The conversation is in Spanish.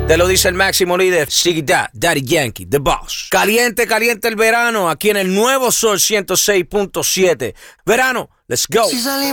Te lo dice el máximo líder, Ziggy Dad, Daddy Yankee, The Boss. Caliente, caliente el verano, aquí en el nuevo Sol 106.7. Verano, let's go. Si salimos